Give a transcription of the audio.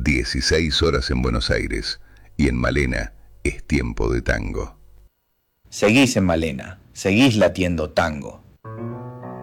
16 horas en Buenos Aires y en Malena es tiempo de tango. Seguís en Malena, seguís latiendo tango.